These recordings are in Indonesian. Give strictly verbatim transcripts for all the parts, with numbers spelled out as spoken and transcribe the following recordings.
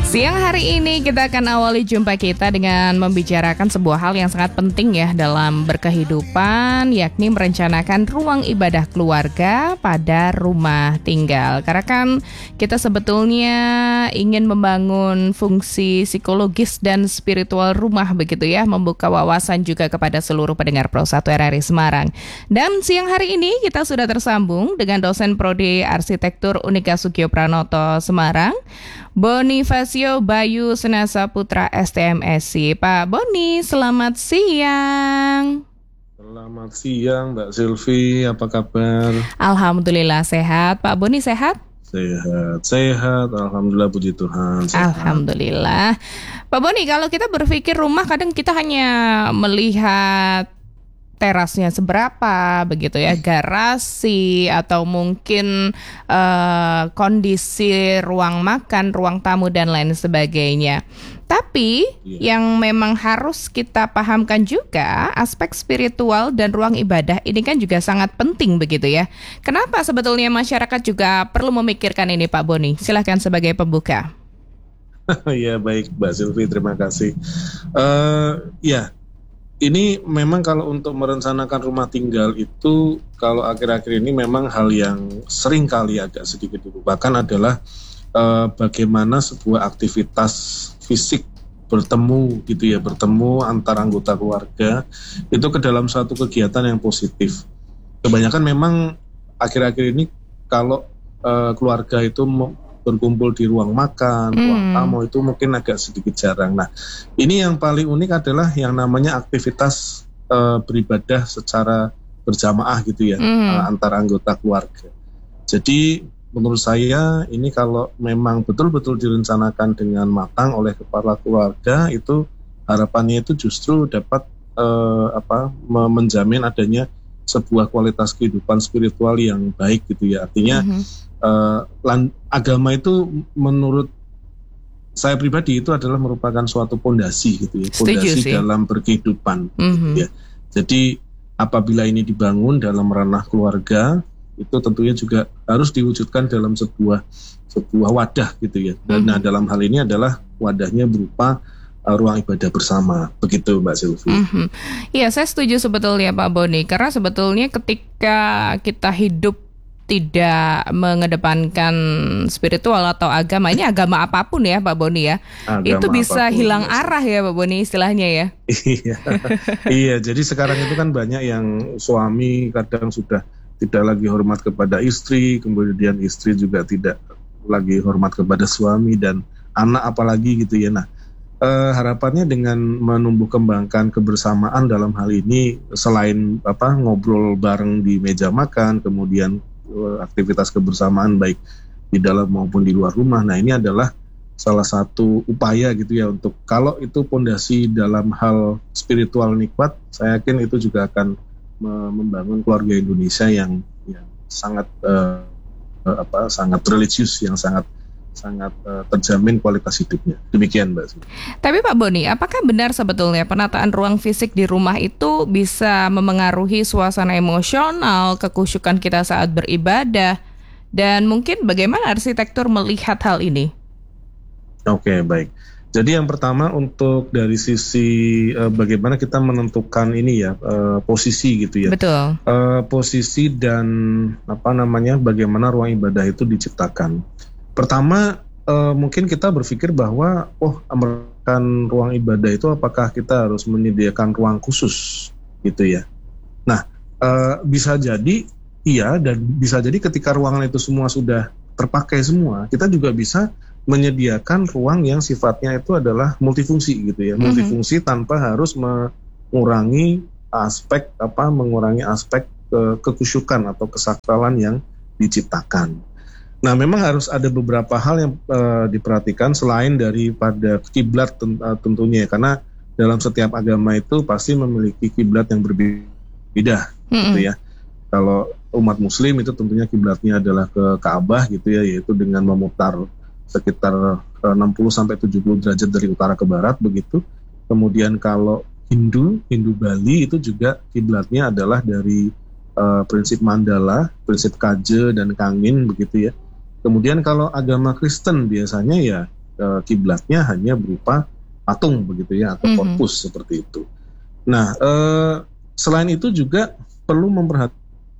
Siang hari ini kita akan awali jumpa kita dengan membicarakan sebuah hal yang sangat penting ya dalam berkehidupan, yakni merencanakan ruang ibadah keluarga pada rumah tinggal. Karena kan kita sebetulnya ingin membangun fungsi psikologis dan spiritual rumah begitu ya, membuka wawasan juga kepada seluruh pendengar Pro satu R R I Semarang. Dan siang hari ini kita sudah tersambung dengan dosen Prodi Arsitektur Unika Sugio Pranoto Semarang, Bonifacio Bayu Senasa Putra S T M S I. Pak Boni, selamat siang. Selamat siang Mbak Silvi, apa kabar? Alhamdulillah sehat. Pak Boni sehat? Sehat, sehat. Alhamdulillah, puji Tuhan. Sehat. Alhamdulillah. Pak Boni, kalau kita berpikir rumah kadang kita hanya melihat terasnya seberapa begitu ya, garasi atau mungkin uh, kondisi ruang makan, ruang tamu dan lain sebagainya. Tapi yeah. yang memang harus kita pahamkan juga aspek spiritual dan ruang ibadah ini kan juga sangat penting begitu ya. Kenapa sebetulnya masyarakat juga perlu memikirkan ini Pak Boni? Silakan sebagai pembuka. Ya baik Mbak Silvi, terima kasih. Uh, ya. Ini memang kalau untuk merencanakan rumah tinggal itu kalau akhir-akhir ini memang hal yang sering kali agak sedikit dilupakan adalah uh, bagaimana sebuah aktivitas fisik bertemu gitu ya, bertemu antar anggota keluarga itu ke dalam suatu kegiatan yang positif. Kebanyakan memang akhir-akhir ini kalau uh, keluarga itu berkumpul di ruang makan, hmm. ruang tamu itu mungkin agak sedikit jarang. Nah, ini yang paling unik adalah yang namanya aktivitas uh, beribadah secara berjamaah gitu ya, hmm. uh, antara anggota keluarga. Jadi menurut saya ini kalau memang betul-betul direncanakan dengan matang oleh kepala keluarga, itu harapannya itu justru dapat uh, apa menjamin adanya sebuah kualitas kehidupan spiritual yang baik gitu ya. Artinya hmm. Uh, lan, agama itu menurut saya pribadi itu adalah merupakan suatu pondasi gitu ya, pondasi dalam berkehidupan mm-hmm. gitu ya. Jadi apabila ini dibangun dalam ranah keluarga itu tentunya juga harus diwujudkan dalam sebuah sebuah wadah gitu ya. Dan mm-hmm. nah, dalam hal ini adalah wadahnya berupa uh, ruang ibadah bersama, begitu Mbak Silvi. Mm-hmm. Iya, saya setuju sebetulnya Pak Boni, karena sebetulnya ketika kita hidup tidak mengedepankan spiritual atau agama, ini agama apapun ya Pak Boni ya, agama itu bisa apapun, hilang ya. Arah ya Pak Boni istilahnya ya. Iya, iya. Jadi sekarang itu kan banyak yang suami kadang sudah tidak lagi hormat kepada istri, kemudian istri juga tidak lagi hormat kepada suami dan anak apalagi gitu ya. Nah, eh, harapannya dengan menumbuh kembangkan kebersamaan dalam hal ini selain apa ngobrol bareng di meja makan, kemudian aktivitas kebersamaan baik di dalam maupun di luar rumah. Nah, ini adalah salah satu upaya gitu ya untuk kalau itu pondasi dalam hal spiritual nikmat, saya yakin itu juga akan membangun keluarga Indonesia yang yang sangat uh, uh, apa sangat religius, yang sangat sangat uh, terjamin kualitas hidupnya. Demikian Mbak. Tapi Pak Boni, apakah benar sebetulnya penataan ruang fisik di rumah itu bisa memengaruhi suasana emosional, kekhusyukan kita saat beribadah, dan mungkin bagaimana arsitektur melihat hal ini? Oke, baik. Jadi yang pertama untuk dari sisi uh, bagaimana kita menentukan ini ya, uh, posisi gitu ya. Betul. Uh, posisi dan apa namanya bagaimana ruang ibadah itu diciptakan. Pertama, uh, mungkin kita berpikir bahwa, oh, merupakan ruang ibadah itu apakah kita harus menyediakan ruang khusus, gitu ya. Nah, uh, bisa jadi iya, dan bisa jadi ketika ruangan itu semua sudah terpakai semua, kita juga bisa menyediakan ruang yang sifatnya itu adalah multifungsi, gitu ya. Mm-hmm. Multifungsi tanpa harus mengurangi aspek apa, mengurangi aspek ke- kekusyukan atau kesakralan yang diciptakan. Nah, memang harus ada beberapa hal yang uh, diperhatikan selain daripada kiblat ten- uh, tentunya, karena dalam setiap agama itu pasti memiliki kiblat yang berbeda, mm-hmm. gitu ya. Kalau umat Muslim itu tentunya kiblatnya adalah ke Ka'bah, gitu ya, yaitu dengan memutar sekitar uh, enam puluh sampai tujuh puluh derajat dari utara ke barat, begitu. Kemudian kalau Hindu, Hindu Bali itu juga kiblatnya adalah dari uh, prinsip mandala, prinsip kaje dan kangin, begitu ya. Kemudian kalau agama Kristen biasanya ya uh, kiblatnya hanya berupa patung begitu ya, atau Mhm. korpus seperti itu. Nah, uh, selain itu juga perlu memperhatikan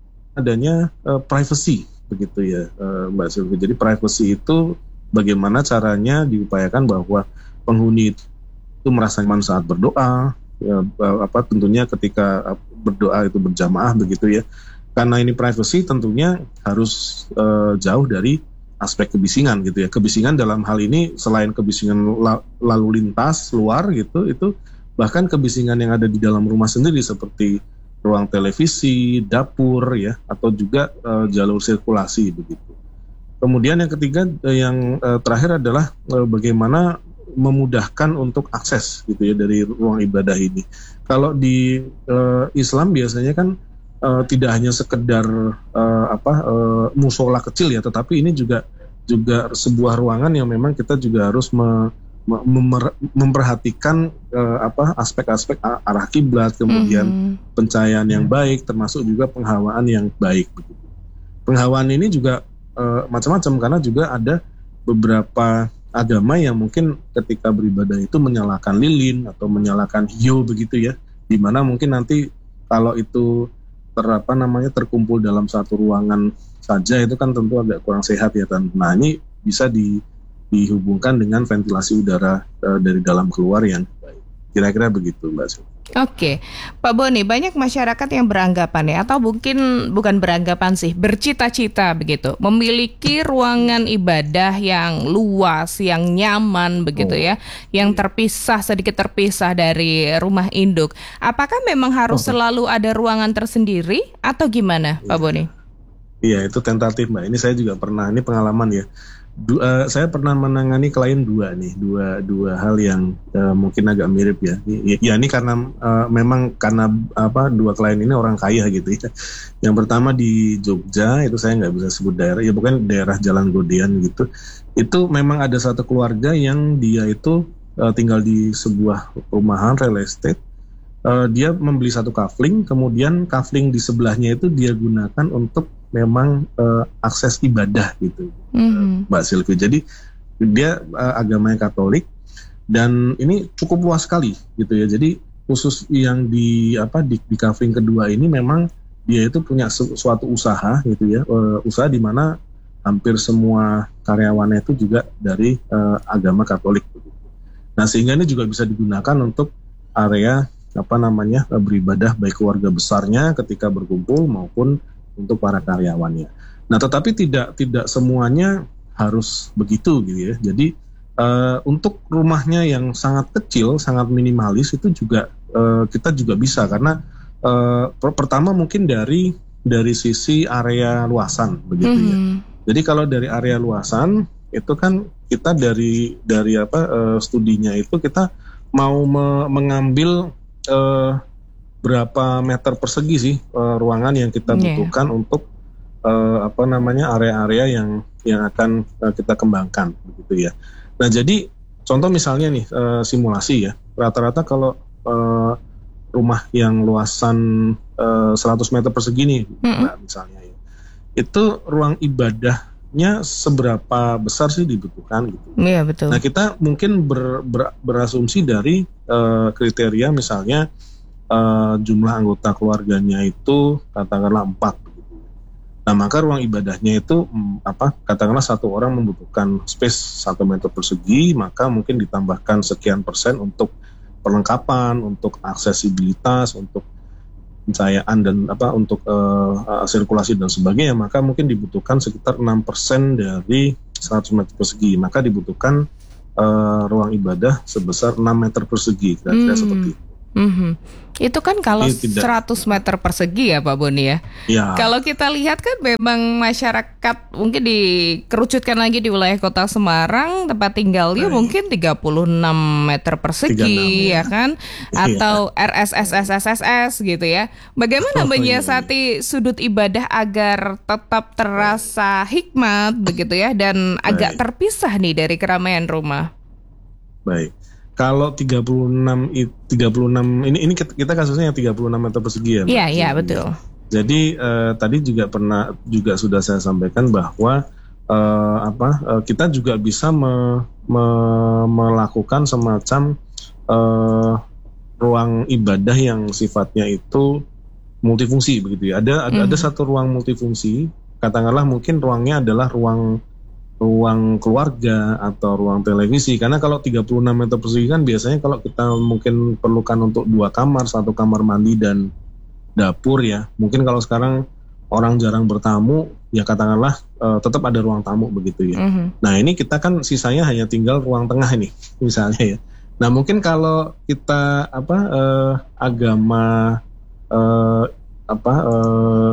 adanya uh, privacy begitu ya, uh, Mbak Sylvie. Jadi privacy itu bagaimana caranya diupayakan bahwa penghuni itu merasa nyaman saat berdoa, ya, uh, apa tentunya ketika uh, berdoa itu berjamaah begitu ya. Karena ini privacy tentunya harus uh, jauh dari aspek kebisingan gitu ya. Kebisingan dalam hal ini selain kebisingan la- lalu lintas luar gitu, itu bahkan kebisingan yang ada di dalam rumah sendiri seperti ruang televisi, dapur ya, atau juga uh, jalur sirkulasi begitu. Kemudian yang ketiga, eh, yang uh, terakhir adalah uh, bagaimana memudahkan untuk akses gitu ya dari ruang ibadah ini. Kalau di uh, Islam biasanya kan uh, tidak hanya sekedar uh, apa uh, musola kecil ya, tetapi ini juga juga sebuah ruangan yang memang kita juga harus me, me, memer, memperhatikan uh, apa aspek-aspek arah kiblat, kemudian Mhm. pencahayaan yang baik, termasuk juga penghawaan yang baik begitu. Penghawaan ini juga uh, macam-macam karena juga ada beberapa agama yang mungkin ketika beribadah itu menyalakan lilin atau menyalakan hiyo begitu ya, di mana mungkin nanti kalau itu ter, apa namanya terkumpul dalam satu ruangan saja itu kan tentu agak kurang sehat ya, dan nah ini bisa di, dihubungkan dengan ventilasi udara uh, dari dalam keluar yang baik. Kira-kira begitu, Mbak Sylvie. Oke, Pak Boni, banyak masyarakat yang beranggapan ya, atau mungkin bukan beranggapan sih, bercita-cita begitu, memiliki ruangan ibadah yang luas, yang nyaman begitu Oh. ya, yang terpisah, sedikit terpisah dari rumah induk. Apakah memang harus Oh. selalu ada ruangan tersendiri atau gimana, Pak Boni? Iya, itu tentatif, Mbak. Ini saya juga pernah, ini pengalaman ya. Du, uh, saya pernah menangani klien dua nih, dua dua hal yang uh, mungkin agak mirip ya. Ya, ya ini karena uh, memang karena apa dua klien ini orang kaya gitu ya. Yang pertama di Jogja, itu saya nggak bisa sebut daerah, ya bukan daerah Jalan Godean gitu. Itu memang ada satu keluarga yang dia itu uh, tinggal di sebuah perumahan real estate. Uh, dia membeli satu kafling, kemudian kafling di sebelahnya itu dia gunakan untuk memang uh, akses ibadah gitu, Mhm. Mbak Sylvie. Jadi dia uh, agamanya Katolik dan ini cukup luas sekali gitu ya. Jadi khusus yang di apa di, di kafling kedua ini memang dia itu punya su- suatu usaha gitu ya, uh, usaha di mana hampir semua karyawannya itu juga dari uh, agama Katolik. Gitu. Nah sehingga ini juga bisa digunakan untuk area apa namanya uh, beribadah baik keluarga besarnya ketika berkumpul maupun untuk para karyawannya. Nah, tetapi tidak tidak semuanya harus begitu gitu ya. Jadi uh, untuk rumahnya yang sangat kecil, sangat minimalis itu juga uh, kita juga bisa karena uh, per- pertama mungkin dari dari sisi area luasan begitu ya. Mhm. Jadi kalau dari area luasan itu kan kita dari dari apa uh, studinya itu kita mau me- mengambil uh, berapa meter persegi sih uh, ruangan yang kita Yeah. butuhkan untuk uh, apa namanya area-area yang yang akan uh, kita kembangkan begitu ya. Nah jadi contoh misalnya nih uh, simulasi ya, rata-rata kalau uh, rumah yang luasan uh, seratus meter persegi nih, Mhm. Mbak, misalnya ya, itu ruang ibadahnya seberapa besar sih dibutuhkan gitu. Iya betul. Nah kita mungkin ber, ber, berasumsi dari uh, kriteria misalnya Uh, jumlah anggota keluarganya itu katakanlah empat begitu. Nah maka ruang ibadahnya itu mm, apa katakanlah satu orang membutuhkan space satu meter persegi, maka mungkin ditambahkan sekian persen untuk perlengkapan, untuk aksesibilitas, untuk pencahayaan dan apa untuk uh, uh, sirkulasi dan sebagainya, maka mungkin dibutuhkan sekitar enam persen dari seratus meter persegi, maka dibutuhkan uh, ruang ibadah sebesar enam meter persegi, kira-kira Hmm. seperti itu. Mhm. Itu kan kalau Ini tidak- seratus meter persegi ya Pak Boni ya. Ya. Kalau kita lihat kan memang masyarakat mungkin dikerucutkan lagi di wilayah kota Semarang, tempat tinggalnya Baik. mungkin tiga puluh enam meter persegi tiga puluh enam, ya ya. kan, atau R S S S S S S gitu ya. Bagaimana Oh, iya, menyiasati sudut ibadah agar tetap terasa hikmat begitu ya, dan agak Baik. terpisah nih dari keramaian rumah. Baik. Kalau tiga puluh enam i- tiga puluh enam ini ini kita kita kasusnya yang tiga puluh enam meter persegi ya, Mbak? Iya, iya betul. Jadi eh, tadi juga pernah juga sudah saya sampaikan bahwa uh, apa uh, kita juga bisa me, me, melakukan semacam uh, ruang ibadah yang sifatnya itu multifungsi begitu ya. Ada ada, mm. ada satu ruang multifungsi, katakanlah mungkin ruangnya adalah ruang ruang keluarga atau ruang televisi, karena kalau tiga puluh enam meter persegi kan biasanya kalau kita mungkin perlukan untuk dua kamar, satu kamar mandi dan dapur ya. Mungkin kalau sekarang orang jarang bertamu ya katakanlah uh, tetap ada ruang tamu begitu ya. Mm-hmm. Nah ini kita kan sisanya hanya tinggal ruang tengah ini misalnya ya. Nah mungkin kalau kita apa uh, agama uh, apa uh,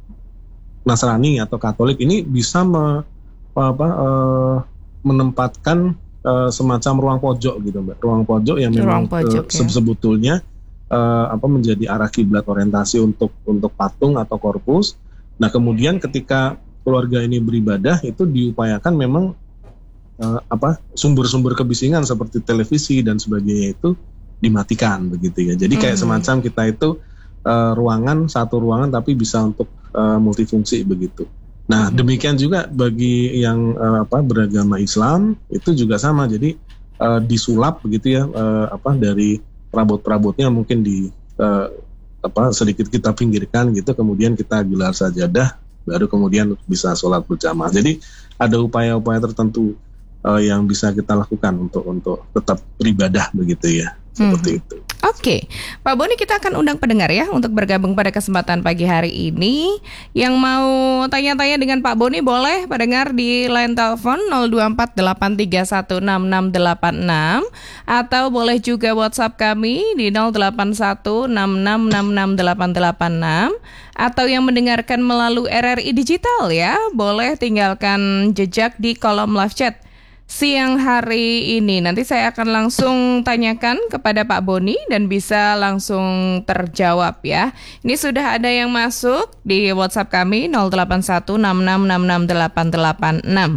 Nasrani atau Katolik ini bisa me, apa uh, menempatkan uh, semacam ruang pojok gitu Mbak, ruang pojok yang memang pojok, uh, ya. sebetulnya uh, apa menjadi arah kiblat orientasi untuk untuk patung atau korpus. Nah kemudian ketika keluarga ini beribadah itu diupayakan memang uh, apa sumber-sumber kebisingan seperti televisi dan sebagainya itu dimatikan begitu ya. Jadi kayak mm-hmm. semacam kita itu uh, ruangan satu ruangan tapi bisa untuk uh, multifungsi begitu. Nah, demikian juga bagi yang uh, apa beragama Islam itu juga sama. Jadi uh, disulap begitu ya uh, apa dari perabot-perabotnya mungkin di uh, apa sedikit kita pinggirkan gitu, kemudian kita gelar sajadah, baru kemudian bisa sholat berjamaah. Jadi ada upaya-upaya tertentu uh, yang bisa kita lakukan untuk untuk tetap beribadah begitu ya. Seperti hmm. itu. Oke, okay. Pak Boni, kita akan undang pendengar ya untuk bergabung pada kesempatan pagi hari ini. Yang mau tanya-tanya dengan Pak Boni boleh pendengar di line telepon nol dua empat delapan tiga satu enam enam delapan enam atau boleh juga WhatsApp kami di nol delapan satu enam enam enam enam delapan delapan enam atau yang mendengarkan melalui R R I Digital ya, boleh tinggalkan jejak di kolom live chat siang hari ini. Nanti saya akan langsung tanyakan kepada Pak Boni dan bisa langsung terjawab ya. Ini sudah ada yang masuk di WhatsApp kami nol delapan satu enam enam enam enam delapan delapan enam.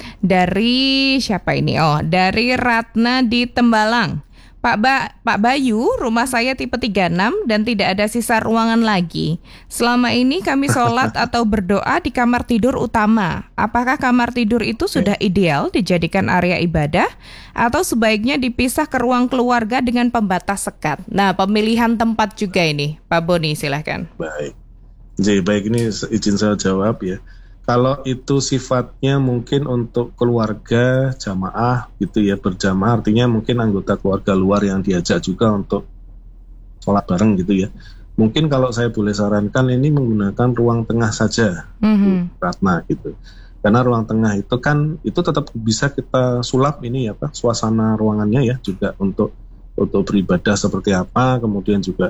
Dari siapa ini? Oh, dari Ratna di Tembalang. Pak ba- Pak Bayu, rumah saya tipe tiga puluh enam dan tidak ada sisa ruangan lagi. Selama ini kami sholat atau berdoa di kamar tidur utama. Apakah kamar tidur itu sudah ideal dijadikan area ibadah atau sebaiknya dipisah ke ruang keluarga dengan pembatas sekat? Nah, pemilihan tempat juga ini, Pak Boni, silahkan. Baik, jadi baik ini izin saya jawab ya. Kalau itu sifatnya mungkin untuk keluarga jamaah gitu ya, berjamaah artinya mungkin anggota keluarga luar yang diajak juga untuk sholat bareng gitu ya. Mungkin kalau saya boleh sarankan ini menggunakan ruang tengah saja, mm-hmm. Ratna gitu. Karena ruang tengah itu kan itu tetap bisa kita sulap ini ya Pak, suasana ruangannya ya juga untuk untuk beribadah seperti apa, kemudian juga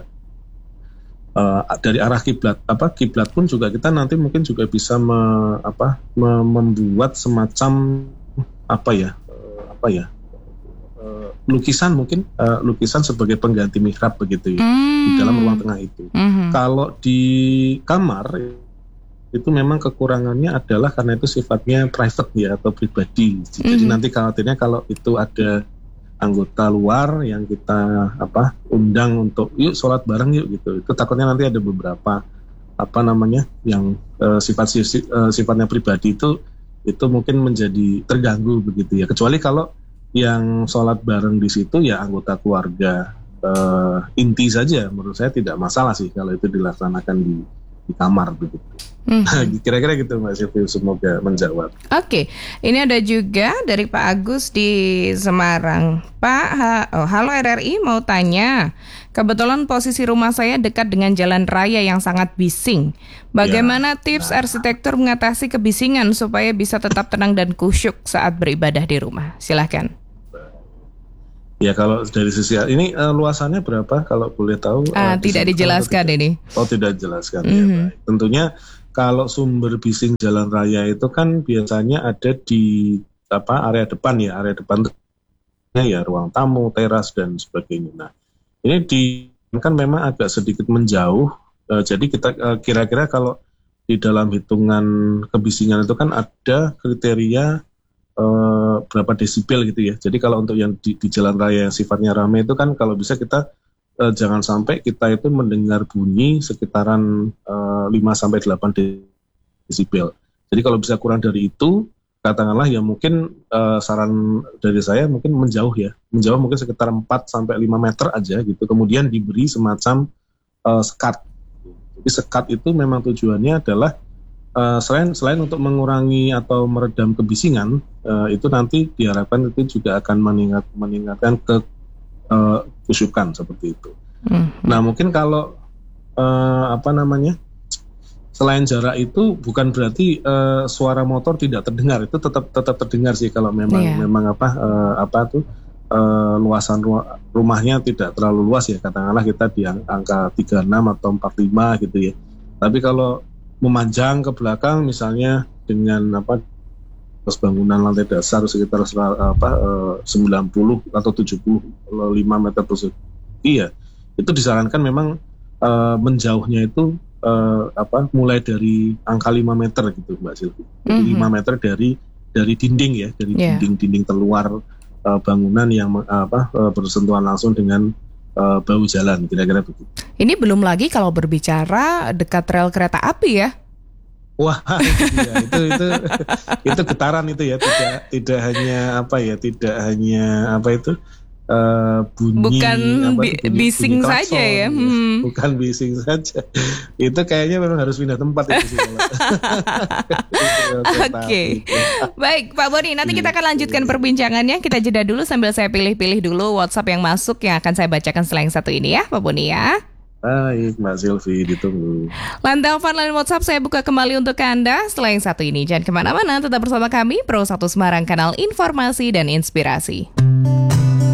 Uh, dari arah kiblat apa kiblat pun juga kita nanti mungkin juga bisa me, apa me, membuat semacam apa ya uh, apa ya uh, lukisan mungkin uh, lukisan sebagai pengganti mihrab begitu ya mm. di dalam ruang tengah itu. Mm-hmm. Kalau di kamar itu memang kekurangannya adalah karena itu sifatnya private ya atau pribadi. Jadi mm-hmm. nanti khawatirnya kalau itu ada anggota luar yang kita apa undang untuk yuk sholat bareng yuk gitu, itu takutnya nanti ada beberapa apa namanya yang uh, sifat uh, sifatnya pribadi itu itu mungkin menjadi terganggu begitu ya, kecuali kalau yang sholat bareng di situ ya anggota keluarga uh, inti saja, menurut saya tidak masalah sih kalau itu dilaksanakan di di kamar begitu. Mm-hmm. Kira-kira gitu Mbak Silvi, semoga menjawab. Oke, okay. Ini ada juga dari Pak Agus di Semarang. Pak, ha- oh, halo R R I, mau tanya. Kebetulan posisi rumah saya dekat dengan jalan raya yang sangat bising. Bagaimana ya. tips nah. arsitektur mengatasi kebisingan supaya bisa tetap tenang dan khusyuk saat beribadah di rumah? Silahkan. Ya kalau dari sisi ini uh, luasannya berapa kalau boleh tahu? Ah, uh, tidak dijelaskan tidak? ini. Oh tidak dijelaskan mm-hmm. ya. Baik. Tentunya kalau sumber bising jalan raya itu kan biasanya ada di apa area depan ya, area depan ya ruang tamu, teras dan sebagainya. Nah ini di kan memang agak sedikit menjauh. Uh, jadi kita uh, kira-kira kalau di dalam hitungan kebisingan itu kan ada kriteria Uh, berapa desibel gitu ya. Jadi kalau untuk yang di, di jalan raya yang sifatnya ramai itu kan kalau bisa kita uh, jangan sampai kita itu mendengar bunyi sekitaran uh, lima sampai delapan desibel. Jadi kalau bisa kurang dari itu, katakanlah ya mungkin uh, saran dari saya mungkin menjauh ya, menjauh mungkin sekitar empat sampai lima meter aja gitu. Kemudian diberi semacam uh, sekat. Jadi sekat itu memang tujuannya adalah uh, selain selain untuk mengurangi atau meredam kebisingan, uh, itu nanti diharapkan itu juga akan meningkat, meningkatkan ke uh, kusyukan seperti itu. Mm-hmm. Nah mungkin kalau uh, apa namanya selain jarak itu bukan berarti uh, suara motor tidak terdengar, itu tetap tetap terdengar sih kalau memang yeah. memang apa uh, apa tuh uh, luasan ru- rumahnya tidak terlalu luas ya, katakanlah kita di angka tiga puluh enam atau empat puluh lima gitu ya. Tapi kalau memanjang ke belakang misalnya dengan apa terus bangunan lantai dasar sekitar apa uh, sembilan puluh atau tujuh puluh lima meter persegi, iya itu disarankan memang uh, menjauhnya itu Uh, apa mulai dari angka lima meter gitu Mbak Silvi. Jadi mm-hmm. lima meter dari dari dinding ya, dari yeah. dinding-dinding terluar uh, bangunan yang uh, apa uh, bersentuhan langsung dengan uh, bahu jalan, kira-kira begitu. Ini belum lagi kalau berbicara dekat rel kereta api ya. Wah, ya, itu itu itu getaran itu ya, tidak tidak hanya apa ya, tidak hanya apa itu Uh, bunyi bukan apa, bi- bunyi, bising bunyi saja ya, hmm. bukan bising saja. Itu kayaknya memang harus pindah tempat itu sih. Oke, okay. Baik Pak Boni, nanti kita akan lanjutkan perbincangannya. Kita jeda dulu sambil saya pilih-pilih dulu WhatsApp yang masuk yang akan saya bacakan setelah yang satu ini ya, Pak Boni ya. Baik, Mbak Silvi, ditunggu. Line telepon, line WhatsApp saya buka kembali untuk Anda setelah yang satu ini. Jangan kemana-mana, tetap bersama kami Pro satu Semarang, kanal informasi dan inspirasi.